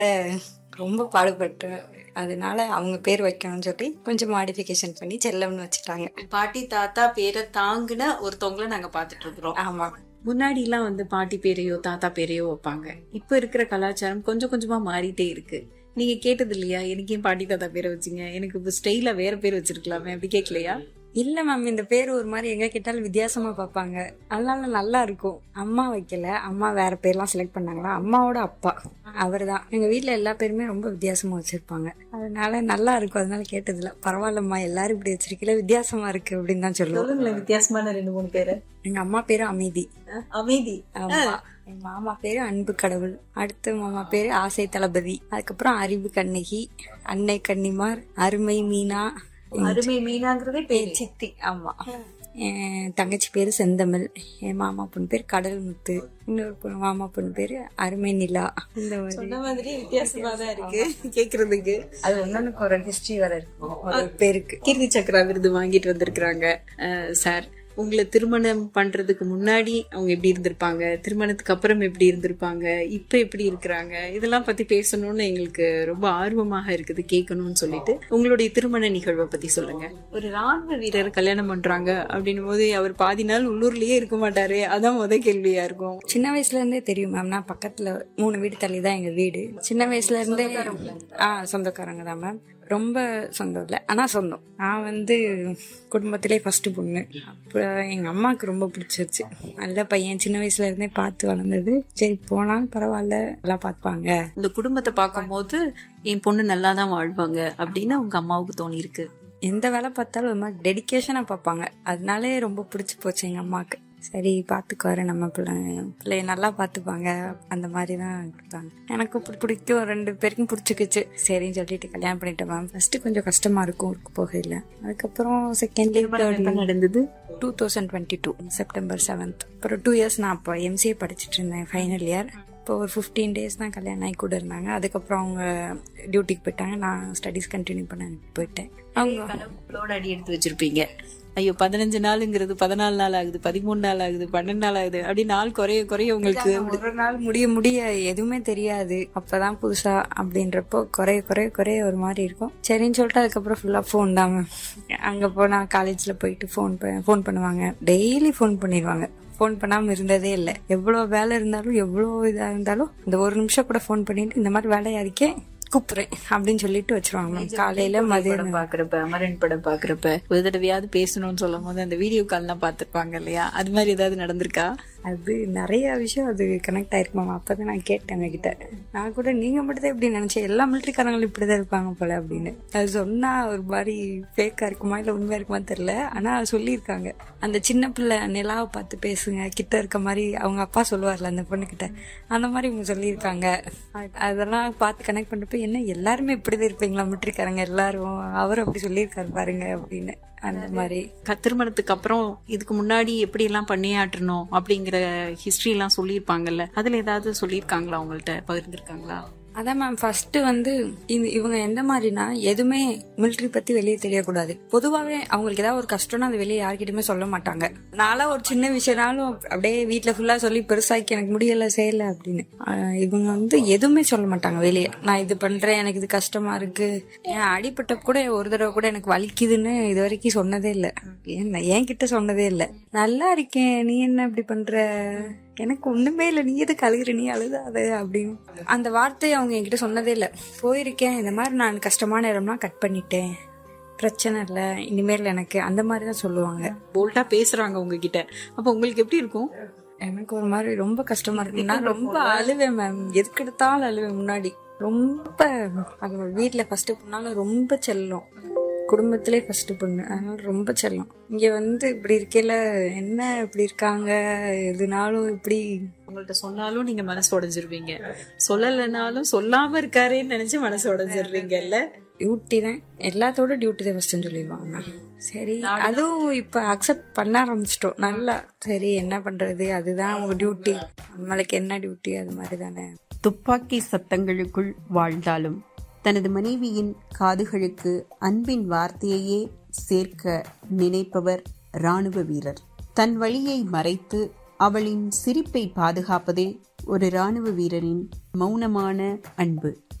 ரொம்ப பாடுபட்டேன். அதனால அவங்க பேர் வைக்கணும்னு சொல்லி கொஞ்சம் மாடிஃபிகேஷன் பண்ணி செல்லம்னு வச்சுட்டாங்க. பாட்டி தாத்தா பேரை தாங்கின ஒருத்தவங்கள நாங்க பாத்துட்டு இருக்கிறோம். ஆமா. முன்னாடி எல்லாம் பாட்டி பேரையோ தாத்தா பேரையோ வைப்பாங்க. இப்ப இருக்கிற கலாச்சாரம் கொஞ்சம் கொஞ்சமா மாறிட்டே இருக்கு. நீங்க கேட்டது இல்லையா, எனக்கு ஏன் பாட்டி தாத்தா பேரை வச்சீங்க, எனக்கு இப்ப ஸ்டைலா வேற பேர் வச்சிருக்கலாமே, அப்படி கேட்கலையா? இல்ல மேம், இந்த பேர் ஒரு மாதிரி எங்க கேட்டாலும் வித்தியாசமா பார்ப்பாங்க. அதனால நல்லா இருக்கும். அம்மா வைக்கல, அம்மா வேற பேர்லாம் செலக்ட் பண்ணாங்களா, அம்மாவோட அப்பா அவர் தான். எங்க வீட்டுல எல்லா பேருமே ரொம்ப வித்தியாசமா வச்சிருப்பாங்க. அதனால நல்லா இருக்கும். அதனால கேட்டதுல பரவாயில்லம்மா எல்லாரும் இப்படி வச்சிருக்கல, வித்தியாசமா இருக்கு அப்படின்னு தான் சொல்லுவோம். வித்தியாசமான 2-3 பேரு. எங்க அம்மா பேரு அமைதி. அமைதி. ஆமா. எங்க மாமா பேரு அன்பு கடவுள். அடுத்த மாமா பேரு ஆசை தளபதி. அதுக்கப்புறம் அறிவு கண்ணகி, அன்னை கன்னிமார், அருமை மீனா. அருமை மீனாங்கிறதே பேர் சித்தி. ஆமா. என் தங்கச்சி பேரு செந்தமிழ். என் மாமா பொண்ணு பேரு கடல் முத்து. இன்னொரு மாமா பொண்ணு பேரு அருமை நிலா. இந்த மாதிரி வித்தியாசமா தான் இருக்கு கேக்குறதுக்கு. அது ஒன்னொன்னுக்கு ஒரு ஹிஸ்டரி வர இருக்கும். ஒரு பேருக்கு கீர்த்தி சக்ரா விருது வாங்கிட்டு வந்திருக்கிறாங்க சார். உங்களை திருமணம் பண்றதுக்கு முன்னாடி அவங்க எப்படி இருந்திருப்பாங்க, திருமணத்துக்கு அப்புறம் எப்படி இருந்திருப்பாங்க, இப்ப எப்படி இருக்கிறாங்க, இதெல்லாம் பத்தி பேசணும்னு எங்களுக்கு ரொம்ப ஆர்வமாக இருக்குது கேட்கணும்னு சொல்லிட்டு உங்களுடைய திருமண நிகழ்வை பத்தி சொல்லுங்க. ஒரு ராணுவ வீரர் கல்யாணம் பண்றாங்க அப்படின்னும் போது அவர் பாதி நாள் உள்ளூர்லயே இருக்க மாட்டாரு. அதான் முதல் கேள்வியா இருக்கும். சின்ன வயசுல இருந்தே தெரியும் மேம். நான் பக்கத்துல 3 வீடு தள்ளி தான் எங்க வீடு. சின்ன வயசுல இருந்தே சொந்தக்காரங்க தான் மேம். ரொம்ப சொந்தம் இல்லை, ஆனா சொந்தம். நான் குடும்பத்திலே ஃபர்ஸ்ட் பொண்ணு. அப்புறம் எங்க அம்மாவுக்கு ரொம்ப பிடிச்சிருச்சு. நல்ல பையன், சின்ன வயசுல இருந்தே பார்த்து வளர்ந்தது. சரி போனாலும் பரவாயில்ல, எல்லாம் பார்ப்பாங்க. இந்த குடும்பத்தை பார்க்கும் போது என் பொண்ணு நல்லா தான் வாழ்வாங்க அப்படின்னு உங்க அம்மாவுக்கு தோணி இருக்கு. எந்த வேலை பார்த்தாலும் ஒரு மாதிரி டெடிக்கேஷனா பார்ப்பாங்க. அதனாலே ரொம்ப பிடிச்சி போச்சு எங்க அம்மாவுக்கு. சரி பாத்துக்குவாரு, நம்ம பிள்ளைய நல்லா பாத்துப்பாங்க, அந்த மாதிரி தான் கொடுத்தாங்க. எனக்கு பிடிக்கும், 2 பேருக்கும் பிடிச்சிக்கிச்சு. சரின்னு சொல்லிட்டு கல்யாணம் பண்ணிட்டேன் மேம். ஃபர்ஸ்ட் கொஞ்சம் கஷ்டமா இருக்கும் ஊருக்கு போகல. அதுக்கப்புறம் செகண்ட்லி நடந்தது 2022 செப்டம்பர் 7th. அப்புறம் 2 years நான் அப்போ MCA படிச்சுட்டு இருந்தேன், ஃபைனல் இயர். இப்போ ஒரு 15 days தான் கல்யாணம் ஆகி கூட இருந்தாங்க. அதுக்கப்புறம் அவங்க டியூட்டிக்கு போயிட்டாங்க. நான் ஸ்டடீஸ் கண்டினியூ பண்ண போயிட்டேன். அவங்க அடி எடுத்து வச்சிருப்பீங்க. ஐயோ 15 நாளுங்கிறது 14 நாள் ஆகுது, 13 நாள் ஆகுது, 12 நாள் ஆகுது, அப்படி நாள் குறைய குறைய உங்களுக்கு ஒரு நாள் முடிய எதுவுமே தெரியாது. அப்பதான் புதுசா அப்படின்றப்போ குறைய குறைய குறைய ஒரு மாதிரி இருக்கும். சரின்னு சொல்லிட்டு அதுக்கப்புறம் ஃபுல்லா போன் தான். அங்க போனா காலேஜ்ல போயிட்டு போன் பண்ணுவாங்க. டெய்லி போன் பண்ணிடுவாங்க. போன் பண்ணாம இருந்ததே இல்லை. எவ்வளவு வேலை இருந்தாலும் எவ்வளவு இதா இருந்தாலும் இந்த ஒரு நிமிஷம் கூட போன் பண்ணிட்டு இந்த மாதிரி வேலையா இருக்கே கூப்பிடுறேன் அப்படின்னு சொல்லிட்டு வச்சிருவாங்க. காலையில மதியம் பாக்குறப்ப, அமரன் படம் பாக்குறப்ப ஒரு தடவையாவது பேசணும்னு சொல்லும் போது அந்த வீடியோ கால் எல்லாம் பாத்துருப்பாங்க இல்லையா, அது மாதிரி ஏதாவது நடந்திருக்கா? அது நிறைய விஷயம் அது கனெக்ட் ஆயிருக்குமா. அப்பதான் நான் கேட்டேன் கிட்ட. நான் கூட நீங்க மட்டும் தான் இப்படி நினைச்சேன், எல்லா மிலிட்டரிக்காரங்களும் இப்படிதான் இருப்பாங்க போல அப்படின்னு. அது சொன்னா ஒரு மாதிரி ஃபேக்கா இருக்குமா இல்ல உண்மையா இருக்குமா தெரியல. ஆனா சொல்லியிருக்காங்க, அந்த சின்ன பிள்ளை நிலாவை பார்த்து பேசுங்க கிட்ட இருக்க மாதிரி அவங்க அப்பா சொல்லுவார்ல அந்த பொண்ணு கிட்ட, அந்த மாதிரி இவங்க சொல்லியிருக்காங்க. அதெல்லாம் பார்த்து கனெக்ட் பண்றப்ப என்ன எல்லாருமே இப்படிதான் இருப்பீங்களா மிலிட்டரிக்காரங்க எல்லாரும், அவரும் அப்படி சொல்லியிருக்காரு பாருங்க அப்படின்னு. அந்த மாதிரி திருமணத்துக்கு அப்புறம் இதுக்கு முன்னாடி எப்படி எல்லாம் பணியாற்றணும் அப்படிங்கிற ஹிஸ்டரி எல்லாம் சொல்லியிருப்பாங்கல்ல, அதுல ஏதாவது சொல்லியிருக்காங்களா, உங்கள்ட்ட பகிர்ந்துருக்காங்களா? அதான் மேம். ஃபர்ஸ்ட் இவங்க எந்த மாதிரினா எதுவுமே மிலிட்டரி பத்தி வெளியே தெரியக்கூடாது. பொதுவாவே அவங்களுக்கு ஏதாவது ஒரு கஷ்டம்னா அது வெளியே யார்கிட்டயுமே சொல்ல மாட்டாங்க. நாளா ஒரு சின்ன விஷயம்னாலும் அப்படியே வீட்டுல ஃபுல்லா சொல்லி பெருசாக்கி எனக்கு முடியல செய்யல அப்படின்னு. இவங்க எதுவுமே சொல்ல மாட்டாங்க வெளியே. நான் இது பண்றேன், எனக்கு இது கஷ்டமா இருக்கு, அடிப்பட்ட கூட ஒரு தடவை கூட எனக்கு வலிக்குதுன்னு இது வரைக்கும் சொன்னதே இல்லை. என் கிட்ட சொன்னதே இல்லை. நல்லா இருக்கேன், நீ என்ன இப்படி பண்ற, எனக்கு ஒண்ணுமே இல்லை, நீ எது கழுகுற, நீ அழுதாத அப்படின்னு அந்த வார்த்தையை அவங்க என்கிட்ட சொன்னதே இல்லை. போயிருக்கேன், இந்த மாதிரி நான் கஷ்டமான இடம்னா கட் பண்ணிட்டேன், பிரச்சனை இல்லை இனிமேல் எனக்கு, அந்த மாதிரிதான் சொல்லுவாங்க. போல்டா பேசுறாங்க உங்ககிட்ட. அப்ப உங்களுக்கு எப்படி இருக்கும்? எனக்கு ஒரு மாதிரி ரொம்ப கஷ்டமா இருக்கு. நான் ரொம்ப அழுவேன் மேம், எதுக்கு எடுத்தாலும் அழுவேன். முன்னாடி ரொம்ப வீட்டுல ஃபர்ஸ்ட் பொண்ணாலும் ரொம்ப செல்லம், குடும்பத்திலே ஃபர்ஸ்ட் பொண்ணு, அதனால ரொம்ப செல்லம். இங்க இப்படி இருக்கையில என்ன இப்படி இருக்காங்க, எதுனாலும் இப்படி உங்கள்ட்ட சொன்னாலும் நீங்க மனசு உடைஞ்சிருவீங்க, சொல்லலைனாலும் சொல்லாம இருக்காரேன்னு நினைச்சு மனசு உடைஞ்சிருவீங்கல்ல. டியூட்டி தான், எல்லாத்தோட டியூட்டி தான் ஃபர்ஸ்ட்னு சொல்லிடுவாங்க. சரி, அதுவும் இப்ப அக்செப்ட் பண்ண ஆரம்பிச்சிட்டோம் நல்லா. சரி என்ன பண்றது, அதுதான் உங்க டியூட்டி, நம்மளுக்கு என்ன டியூட்டி, அது மாதிரி தானே. துப்பாக்கி சத்தங்களுக்குள் வாழ்ந்தாலும் தனது மனைவியின் காதுகளுக்கு அன்பின் வார்த்தையையே சேர்க்க நினைப்பவர் ராணுவ வீரர். தன் வழியை மறைத்து அவளின் சிரிப்பை பாதுகாப்பதே ஒரு ராணுவ வீரரின் மௌனமான அன்பு.